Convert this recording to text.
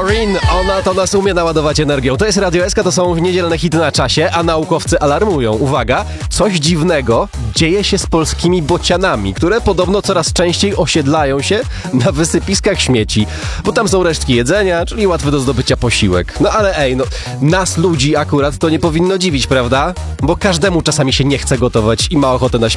Rin, ona to nas umie naładować energią. To jest Radio SK, to są niedzielne hity na czasie, a naukowcy alarmują. Uwaga, coś dziwnego dzieje się z polskimi bocianami, które podobno coraz częściej osiedlają się na wysypiskach śmieci, bo tam są resztki jedzenia, czyli łatwy do zdobycia posiłek. No ale nas ludzi akurat to nie powinno dziwić, prawda? Bo każdemu czasami się nie chce gotować i ma ochotę na